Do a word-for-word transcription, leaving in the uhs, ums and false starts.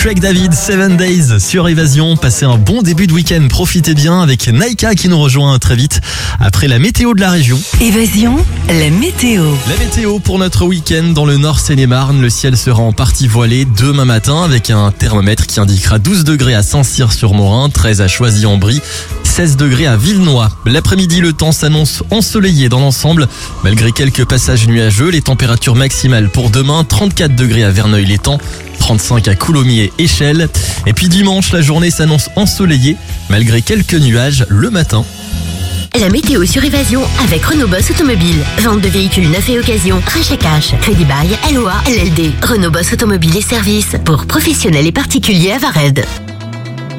Craig David, Seven Days sur Évasion. Passez un bon début de week-end, profitez bien avec Naika qui nous rejoint très vite après la météo de la région. Évasion, la météo. La météo pour notre week-end dans le Nord Seine-et-Marne. Le ciel sera en partie voilé demain matin avec un thermomètre qui indiquera douze degrés à Saint-Cyr-sur-Morin, treize à Choisy-en-Brie, seize degrés à Villenoix. L'après-midi, le temps s'annonce ensoleillé dans l'ensemble. Malgré quelques passages nuageux, les températures maximales pour demain, trente-quatre degrés à Verneuil-l'Étang, trente-cinq à Coulommiers et Échelle. Et puis dimanche, la journée s'annonce ensoleillée, malgré quelques nuages le matin. La météo sur Évasion avec Renault Boss Automobile. Vente de véhicules neufs et occasion. Rachat cash. Crédit bail. L O A. L L D. Renault Boss Automobile et services pour professionnels et particuliers à Vared.